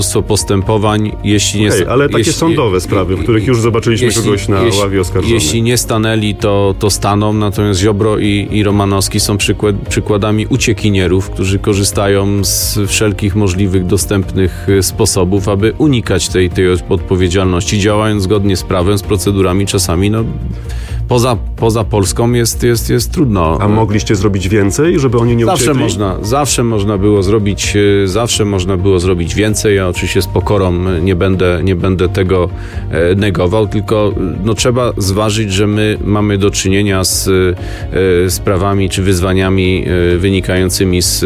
mnóstwo postępowań, jeśli nie... ale takie sądowe sprawy, w których już zobaczyliśmy kogoś na ławie oskarżonych. Jeśli nie stanęli, to staną, natomiast Ziobro i Romanowski są przykładami uciekinierów, którzy korzystają z wszelkich możliwych, dostępnych sposobów, aby unikać tej odpowiedzialności, działając zgodnie z prawem, z procedurami, czasami poza Polską jest trudno. A mogliście zrobić więcej, żeby oni nie uciekli? Zawsze można było zrobić więcej. Ja oczywiście z pokorą nie będę tego negował, tylko trzeba zważyć, że my mamy do czynienia z sprawami czy wyzwaniami wynikającymi z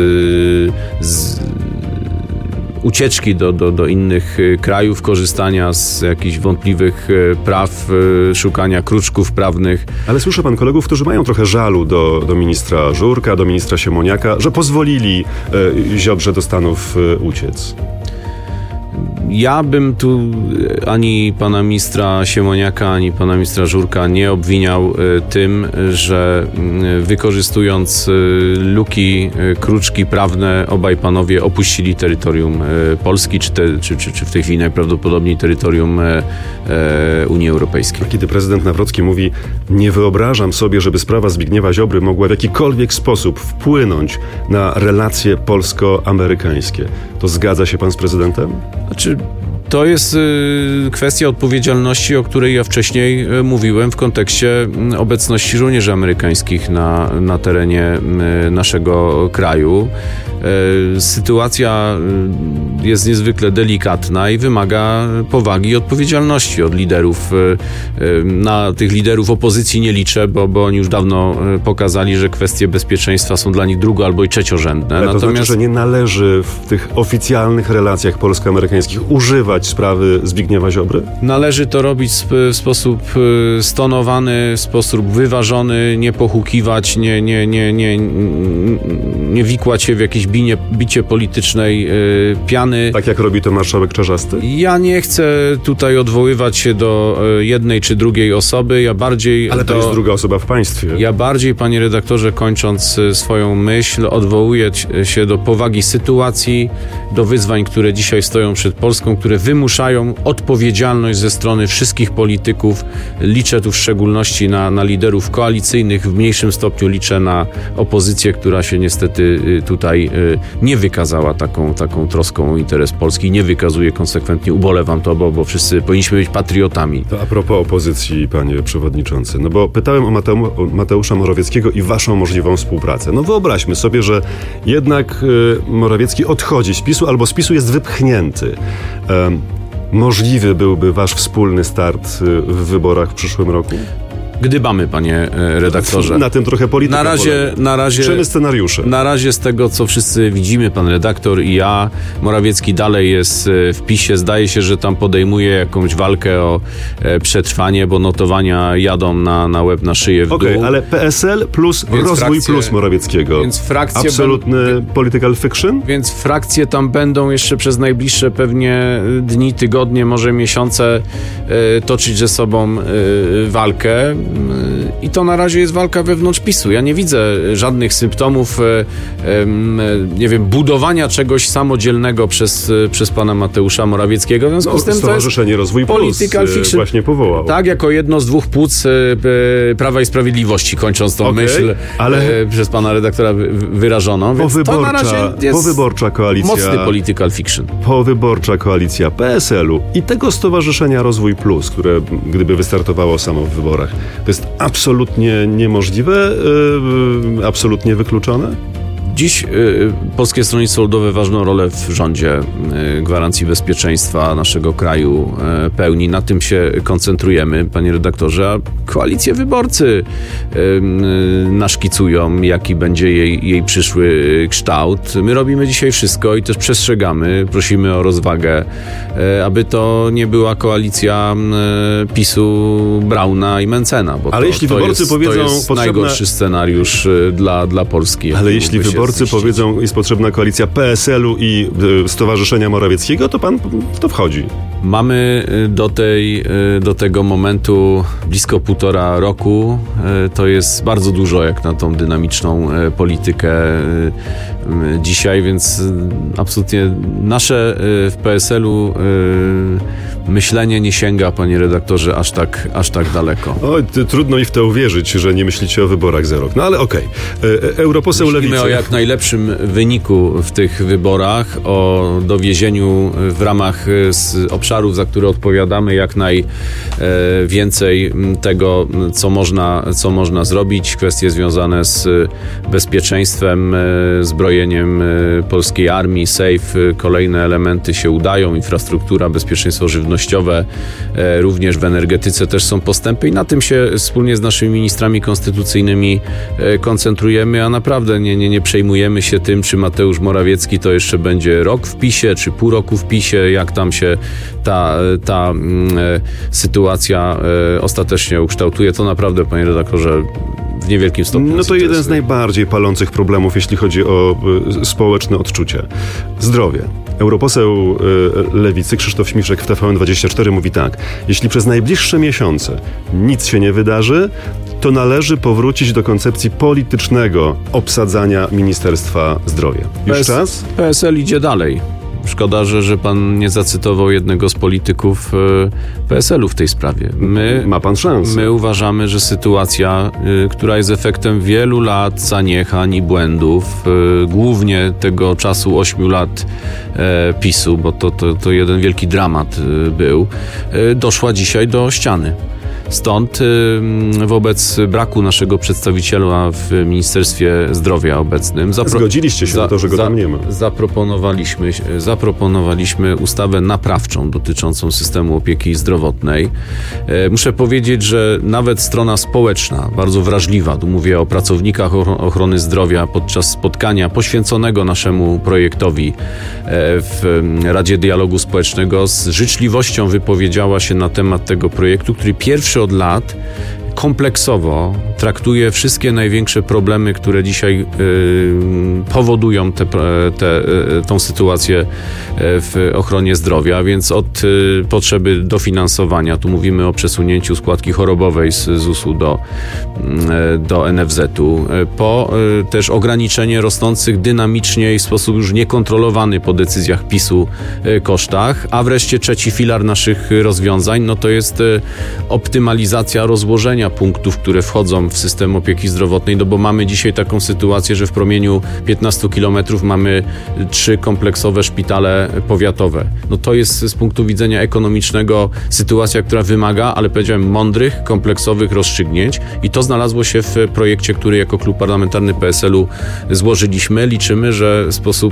ucieczki do innych krajów, korzystania z jakichś wątpliwych praw, szukania kruczków prawnych. Ale słyszę pan kolegów, którzy mają trochę żalu do ministra Żurka, do ministra Siemoniaka, że pozwolili Ziobrze do Stanów uciec. Ja bym tu ani pana ministra Siemoniaka, ani pana ministra Żurka nie obwiniał tym, że wykorzystując luki, kruczki prawne, obaj panowie opuścili terytorium Polski, czy w tej chwili najprawdopodobniej terytorium Unii Europejskiej. A kiedy prezydent Nawrocki mówi: nie wyobrażam sobie, żeby sprawa Zbigniewa Ziobry mogła w jakikolwiek sposób wpłynąć na relacje polsko-amerykańskie, to zgadza się pan z prezydentem? To jest kwestia odpowiedzialności, o której ja wcześniej mówiłem w kontekście obecności żołnierzy amerykańskich na terenie naszego kraju. Sytuacja jest niezwykle delikatna i wymaga powagi i odpowiedzialności od liderów. Na tych liderów opozycji nie liczę, bo oni już dawno pokazali, że kwestie bezpieczeństwa są dla nich drugo- albo i trzeciorzędne. Ale to znaczy, że nie należy w tych oficjalnych relacjach polsko-amerykańskich używać sprawy Zbigniewa Ziobry? Należy to robić w sposób stonowany, w sposób wyważony, nie pohukiwać, nie wikłać się w jakieś bicie politycznej piany. Tak jak robi to marszałek Czarzasty? Ja nie chcę tutaj odwoływać się do jednej czy drugiej osoby. Ale to jest druga osoba w państwie. Ja bardziej, panie redaktorze, kończąc swoją myśl, odwołuję się do powagi sytuacji, do wyzwań, które dzisiaj stoją przed Polską, które wymuszają odpowiedzialność ze strony wszystkich polityków. Liczę tu w szczególności na liderów koalicyjnych, w mniejszym stopniu liczę na opozycję, która się niestety tutaj nie wykazała taką troską o interes Polski, nie wykazuje konsekwentnie. Ubolewam to, bo wszyscy powinniśmy być patriotami. To a propos opozycji, panie przewodniczący, bo pytałem o Mateusza Morawieckiego i waszą możliwą współpracę. Wyobraźmy sobie, że jednak Morawiecki odchodzi z PiS-u albo z PiS-u jest wypchnięty. Możliwy byłby wasz wspólny start w wyborach w przyszłym roku? Gdybamy, panie redaktorze. Na tym trochę polityka Na razie liczymy scenariusze. Na razie z tego, co wszyscy widzimy, pan redaktor i ja, Morawiecki dalej jest w PiS-ie. Zdaje się, że tam podejmuje jakąś walkę o przetrwanie, bo notowania jadą na łeb, na szyję w dół. Okej, ale PSL plus więc rozwój plus Morawieckiego. Więc frakcje absolutny political fiction? Więc frakcje tam będą jeszcze przez najbliższe pewnie dni, tygodnie, może miesiące toczyć ze sobą walkę. I to na razie jest walka wewnątrz PiS-u. Ja nie widzę żadnych symptomów, budowania czegoś samodzielnego przez pana Mateusza Morawieckiego. W związku z tym Stowarzyszenie Rozwój Plus właśnie powołał. Tak, jako jedno z dwóch płuc Prawa i Sprawiedliwości, kończąc tą myśl, przez pana redaktora wyrażoną. Powyborcza koalicja. Mocny political fiction. Powyborcza koalicja PSL-u i tego Stowarzyszenia Rozwój Plus, które gdyby wystartowało samo w wyborach, to jest absolutnie niemożliwe, absolutnie wykluczone? Dziś Polskie Stronnictwo Ludowe ważną rolę w rządzie gwarancji bezpieczeństwa naszego kraju pełni. Na tym się koncentrujemy, panie redaktorze, a koalicje wyborcy naszkicują, jaki będzie jej przyszły kształt. My robimy dzisiaj wszystko i też przestrzegamy, prosimy o rozwagę, aby to nie była koalicja PiS-u, Brauna i Mencena, bo ale jeśli wyborcy powiedzą, to jest najgorszy scenariusz dla Polski. Ale jeśli wyborcy powiedzą, jest potrzebna koalicja PSL-u i Stowarzyszenia Morawieckiego, to pan w to wchodzi. Mamy do tego momentu blisko 1,5 roku. To jest bardzo dużo jak na tą dynamiczną politykę dzisiaj, więc absolutnie nasze w PSL-u myślenie nie sięga, panie redaktorze, aż tak daleko. Oj, trudno mi w to uwierzyć, że nie myślicie o wyborach za rok. No ale okej. Europoseł Lewicy. Myślimy o jak najlepszym wyniku w tych wyborach, o dowiezieniu w ramach obszarów, za które odpowiadamy, jak najwięcej tego, co można zrobić. Kwestie związane z bezpieczeństwem, zbrojeniem polskiej armii, SAFE, kolejne elementy się udają, infrastruktura, bezpieczeństwo żywnościowe, również w energetyce też są postępy i na tym się wspólnie z naszymi ministrami konstytucyjnymi koncentrujemy, a naprawdę nie przejmujemy się tym, czy Mateusz Morawiecki to jeszcze będzie rok w PiS-ie, czy pół roku w PiS-ie, jak tam się ta sytuacja ostatecznie ukształtuje. To naprawdę, panie redaktorze, w niewielkim stopniu. No to jeden z najbardziej palących problemów, jeśli chodzi o społeczne odczucie. Zdrowie. Europoseł Lewicy Krzysztof Śmiszek w TVN24 mówi tak: jeśli przez najbliższe miesiące nic się nie wydarzy, to należy powrócić do koncepcji politycznego obsadzania Ministerstwa Zdrowia. Już czas? PSL idzie dalej. Szkoda, że pan nie zacytował jednego z polityków PSL-u w tej sprawie. Ma pan szansę. My uważamy, że sytuacja, która jest efektem wielu lat zaniechań i błędów, głównie tego czasu 8 lat PiS-u, bo to jeden wielki dramat był, doszła dzisiaj do ściany. Stąd wobec braku naszego przedstawiciela w Ministerstwie Zdrowia obecnym zgodziliście się na to, że go tam nie ma. Zaproponowaliśmy ustawę naprawczą dotyczącą systemu opieki zdrowotnej. Muszę powiedzieć, że nawet strona społeczna, bardzo wrażliwa, tu mówię o pracownikach ochrony zdrowia, podczas spotkania poświęconego naszemu projektowi w Radzie Dialogu Społecznego z życzliwością wypowiedziała się na temat tego projektu, który pierwszy od lat kompleksowo traktuje wszystkie największe problemy, które dzisiaj powodują tą sytuację w ochronie zdrowia, więc od potrzeby dofinansowania, tu mówimy o przesunięciu składki chorobowej z ZUS-u do NFZ-u, po też ograniczenie rosnących dynamicznie i w sposób już niekontrolowany po decyzjach PiS-u kosztach, a wreszcie trzeci filar naszych rozwiązań, no to jest optymalizacja rozłożenia punktów, które wchodzą w system opieki zdrowotnej, no bo mamy dzisiaj taką sytuację, że w promieniu 15 kilometrów mamy 3 kompleksowe szpitale powiatowe. No to jest z punktu widzenia ekonomicznego sytuacja, która wymaga, ale powiedziałem, mądrych, kompleksowych rozstrzygnięć i to znalazło się w projekcie, który jako klub parlamentarny PSL-u złożyliśmy. Liczymy, że w sposób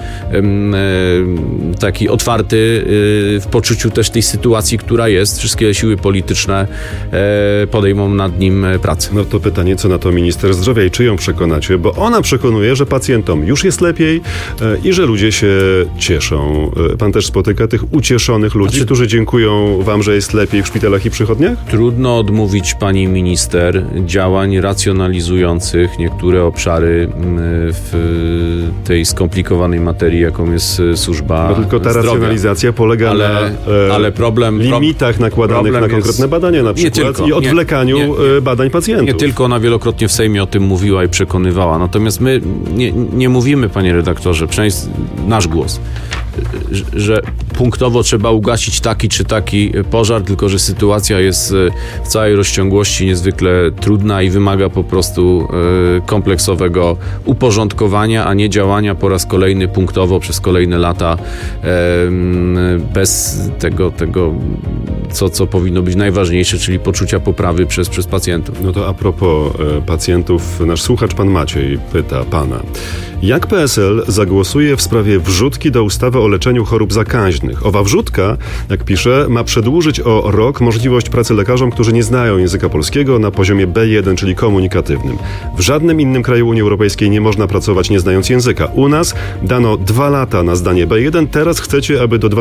taki otwarty w poczuciu też tej sytuacji, która jest, wszystkie siły polityczne podejmą nad nim pracę. No to pytanie, co na to minister zdrowia i czy ją przekonacie, bo ona przekonuje, że pacjentom już jest lepiej i że ludzie się cieszą. Pan też spotyka tych ucieszonych ludzi, którzy dziękują wam, że jest lepiej w szpitalach i przychodniach? Trudno odmówić pani minister działań racjonalizujących niektóre obszary w tej skomplikowanej materii, jaką jest służba no tylko ta zdrowia. Racjonalizacja polega na limitach nakładanych na konkretne badania na przykład i odwlekaniu badań pacjentów. Nie tylko, ona wielokrotnie w Sejmie o tym mówiła i przekonywała. Natomiast my nie mówimy, panie redaktorze, przynajmniej nasz głos, że punktowo trzeba ugasić taki czy taki pożar, tylko że sytuacja jest w całej rozciągłości niezwykle trudna i wymaga po prostu kompleksowego uporządkowania, a nie działania po raz kolejny punktowo przez kolejne lata bez tego co powinno być najważniejsze, czyli poczucia poprawy przez pacjentów. No to a propos pacjentów, nasz słuchacz pan Maciej pyta pana, jak PSL zagłosuje w sprawie wrzutki do ustawy o leczeniu chorób zakaźnych? Owa wrzutka, jak pisze, ma przedłużyć o rok możliwość pracy lekarzom, którzy nie znają języka polskiego na poziomie B1, czyli komunikatywnym. W żadnym innym kraju Unii Europejskiej nie można pracować nie znając języka. U nas dano 2 lata na zdanie B1, teraz chcecie, aby do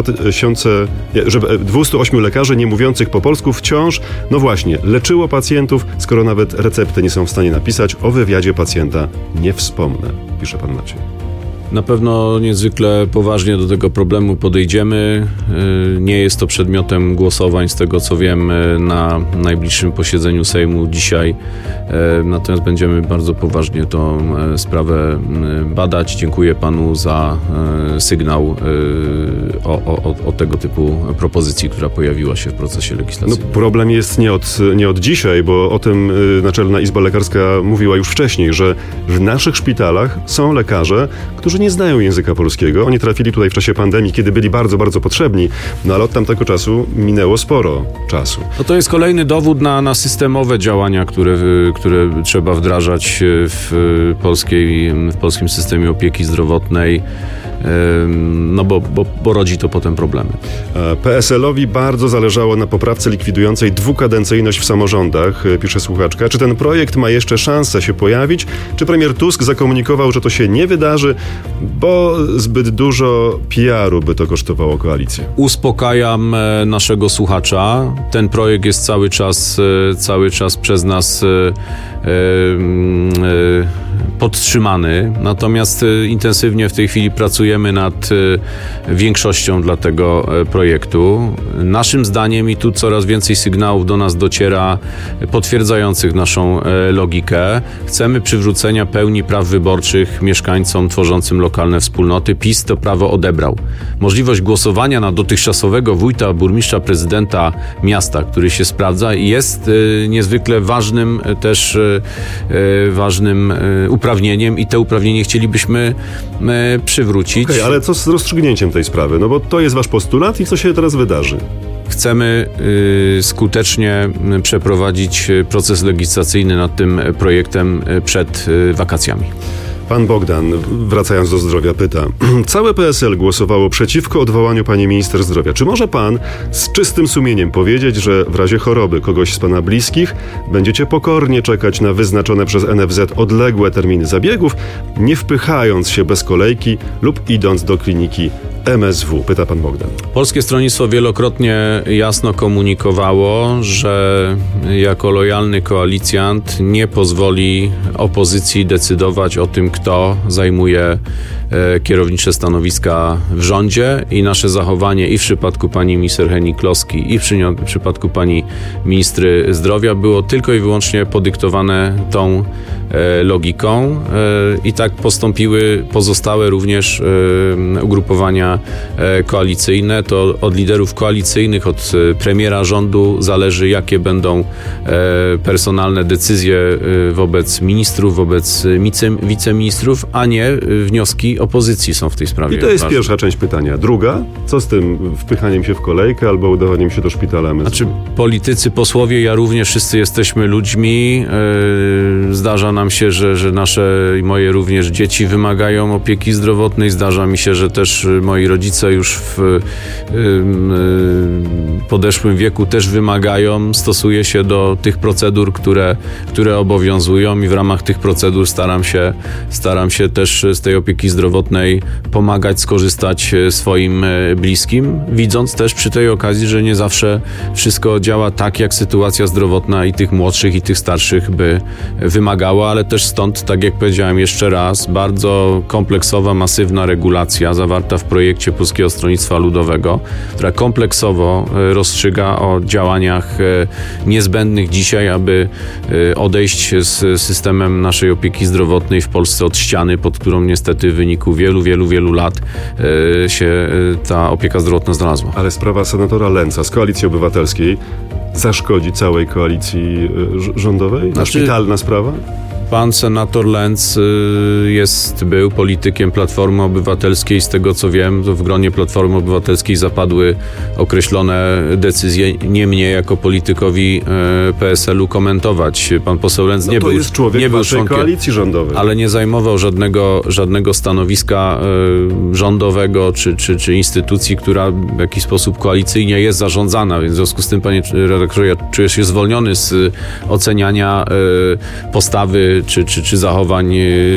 208 lekarzy nie mówiących po polsku wciąż, no właśnie, leczyło pacjentów, skoro nawet recepty nie są w stanie napisać, o wywiadzie pacjenta nie wspomnę, pisze pan Maciej. Na pewno niezwykle poważnie do tego problemu podejdziemy. Nie jest to przedmiotem głosowań, z tego co wiem, na najbliższym posiedzeniu Sejmu dzisiaj. Natomiast będziemy bardzo poważnie tą sprawę badać. Dziękuję panu za sygnał o tego typu propozycji, która pojawiła się w procesie legislacyjnym. No, problem jest nie od dzisiaj, bo o tym Naczelna Izba Lekarska mówiła już wcześniej, że w naszych szpitalach są lekarze, którzy nie znają języka polskiego. Oni trafili tutaj w czasie pandemii, kiedy byli bardzo, bardzo potrzebni, no ale od tamtego czasu minęło sporo czasu. No to jest kolejny dowód na systemowe działania, które trzeba wdrażać w polskim systemie opieki zdrowotnej, no bo rodzi to potem problemy. PSL-owi bardzo zależało na poprawce likwidującej dwukadencyjność w samorządach, pisze słuchaczka. Czy ten projekt ma jeszcze szansę się pojawić? Czy premier Tusk zakomunikował, że to się nie wydarzy, bo zbyt dużo PR-u by to kosztowało koalicję? Uspokajam naszego słuchacza. Ten projekt jest cały czas przez nas podtrzymany, natomiast intensywnie w tej chwili pracujemy nad większością dla tego projektu. Naszym zdaniem, i tu coraz więcej sygnałów do nas dociera potwierdzających naszą logikę, chcemy przywrócenia pełni praw wyborczych mieszkańcom tworzącym lokalne wspólnoty. PiS to prawo odebrał. Możliwość głosowania na dotychczasowego wójta, burmistrza, prezydenta miasta, który się sprawdza, jest niezwykle ważnym uprawnieniem i te uprawnienie chcielibyśmy przywrócić. Okej, ale co z rozstrzygnięciem tej sprawy? No bo to jest wasz postulat i co się teraz wydarzy? Chcemy skutecznie przeprowadzić proces legislacyjny nad tym projektem przed wakacjami. Pan Bogdan, wracając do zdrowia, pyta. Całe PSL głosowało przeciwko odwołaniu pani minister zdrowia. Czy może pan z czystym sumieniem powiedzieć, że w razie choroby kogoś z pana bliskich będziecie pokornie czekać na wyznaczone przez NFZ odległe terminy zabiegów, nie wpychając się bez kolejki lub idąc do kliniki MSW? Pyta pan Bogdan. Polskie Stronnictwo wielokrotnie jasno komunikowało, że jako lojalny koalicjant nie pozwoli opozycji decydować o tym, kto zajmuje kierownicze stanowiska w rządzie, i nasze zachowanie i w przypadku pani minister Hennig-Kloski, i w przypadku pani ministry zdrowia było tylko i wyłącznie podyktowane tą logiką, i tak postąpiły pozostałe również ugrupowania koalicyjne. To od liderów koalicyjnych, od premiera rządu zależy, jakie będą personalne decyzje wobec ministrów, wobec wiceministrów, a nie wnioski opozycji są w tej sprawie. I to jest ważne. Pierwsza część pytania. Druga, co z tym wpychaniem się w kolejkę albo udawaniem się do szpitala MSW? Znaczy, politycy, posłowie, ja również, wszyscy jesteśmy ludźmi. Zdarza nam się, że nasze i moje również dzieci wymagają opieki zdrowotnej. Zdarza mi się, że też moi rodzice już w podeszłym wieku też wymagają. Stosuję się do tych procedur, które obowiązują, i w ramach tych procedur staram się też z tej opieki zdrowotnej pomagać, skorzystać swoim bliskim, widząc też przy tej okazji, że nie zawsze wszystko działa tak, jak sytuacja zdrowotna i tych młodszych, i tych starszych by wymagała, ale też stąd, tak jak powiedziałem jeszcze raz, bardzo kompleksowa, masywna regulacja zawarta w projekcie Polskiego Stronnictwa Ludowego, która kompleksowo rozstrzyga o działaniach niezbędnych dzisiaj, aby odejść z systemem naszej opieki zdrowotnej w Polsce od ściany, pod którą niestety w wyniku wielu lat się ta opieka zdrowotna znalazła. Ale sprawa senatora Lęca z Koalicji Obywatelskiej zaszkodzi całej koalicji rządowej? Szpitalna sprawa? Pan senator Lęc był politykiem Platformy Obywatelskiej. Z tego co wiem, to w gronie Platformy Obywatelskiej zapadły określone decyzje. Nie mnie jako politykowi PSL-u komentować. Pan poseł Lęc nie był jest człowiek waszej koalicji rządowej. Ale nie zajmował żadnego stanowiska rządowego czy instytucji, która w jakiś sposób koalicyjnie jest zarządzana. Więc w związku z tym, panie redaktorze, ja czuję się zwolniony z oceniania postawy czy zachowań,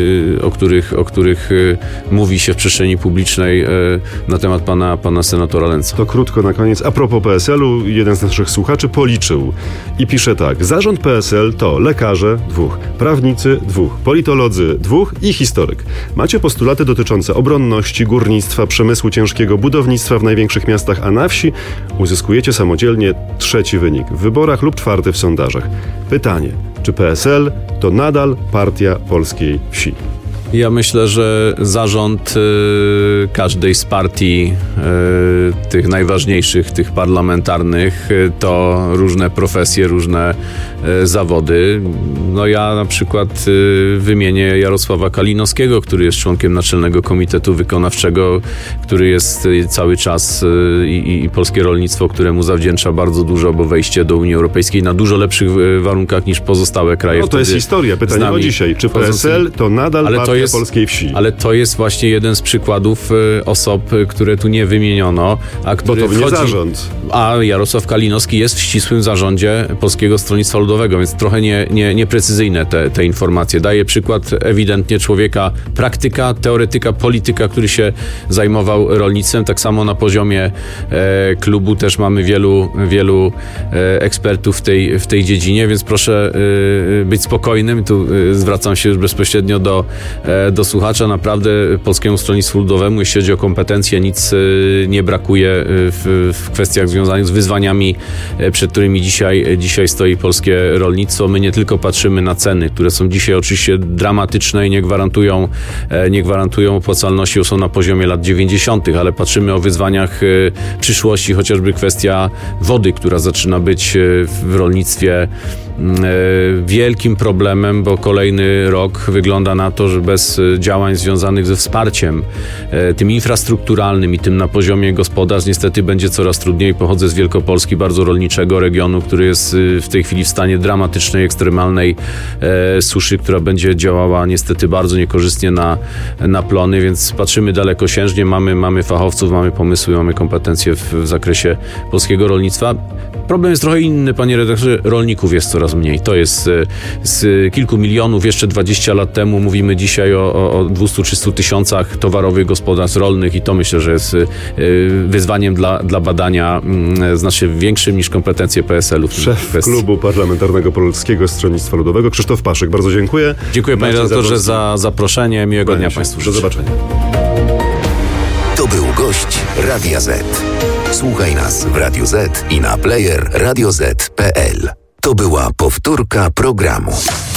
o których mówi się w przestrzeni publicznej na temat pana senatora Lęca. To krótko na koniec. A propos PSL-u, jeden z naszych słuchaczy policzył i pisze tak. Zarząd PSL to lekarze 2, prawnicy 2, politolodzy 2 i historyk. Macie postulaty dotyczące obronności, górnictwa, przemysłu ciężkiego, budownictwa w największych miastach, a na wsi uzyskujecie samodzielnie 3. wynik w wyborach lub 4. w sondażach. Pytanie, czy PSL to nadal partia polskiej wsi? Ja myślę, że zarząd każdej z partii, tych najważniejszych, tych parlamentarnych, to różne profesje, różne zawody. No ja na przykład wymienię Jarosława Kalinowskiego, który jest członkiem Naczelnego Komitetu Wykonawczego, który jest cały czas i polskie rolnictwo, któremu zawdzięcza bardzo dużo, bo wejście do Unii Europejskiej na dużo lepszych warunkach niż pozostałe kraje. No to jest historia. Pytanie o dzisiaj. Czy PSL to nadal partia polskiej wsi? Ale to jest właśnie jeden z przykładów osób, które tu nie wymieniono, a który bo to nie zarząd. A Jarosław Kalinowski jest w ścisłym zarządzie Polskiego Stronnictwa Ludowego, więc trochę nieprecyzyjne te informacje. Daje przykład ewidentnie człowieka, praktyka, teoretyka, polityka, który się zajmował rolnictwem. Tak samo na poziomie klubu też mamy wielu ekspertów w tej dziedzinie, więc proszę być spokojnym. Tu zwracam się już bezpośrednio do słuchacza. Naprawdę Polskiemu Stronnictwu Ludowemu, jeśli chodzi o kompetencje, nic nie brakuje w kwestiach związanych z wyzwaniami, przed którymi dzisiaj stoi polskie rolnictwo. My nie tylko patrzymy na ceny, które są dzisiaj oczywiście dramatyczne i nie gwarantują opłacalności, są na poziomie lat 90., ale patrzymy o wyzwaniach przyszłości, chociażby kwestia wody, która zaczyna być w rolnictwie wielkim problemem, bo kolejny rok wygląda na to, że bez działań związanych ze wsparciem tym infrastrukturalnym i tym na poziomie gospodarstw niestety będzie coraz trudniej. Pochodzę z Wielkopolski, bardzo rolniczego regionu, który jest w tej chwili w stanie dramatycznej, ekstremalnej suszy, która będzie działała niestety bardzo niekorzystnie na plony, więc patrzymy dalekosiężnie, mamy fachowców, mamy pomysły, mamy kompetencje w zakresie polskiego rolnictwa. Problem jest trochę inny, panie redaktorze, rolników jest coraz mniej. To jest z kilku milionów, jeszcze 20 lat temu, mówimy dzisiaj o 200-300 tysiącach towarowych gospodarstw rolnych i to myślę, że jest wyzwaniem dla badania znacznie większym niż kompetencje PSL-u. Szef Klubu Parlamentarnego Polskiego Stronnictwa Ludowego, Krzysztof Paszyk. Bardzo dziękuję. Dziękuję panie redaktorze za zaproszenie. Miłego dnia państwu. Do zobaczenia. To był gość Radia Z. Słuchaj nas w Radio Z i na player radioz.pl. To była powtórka programu.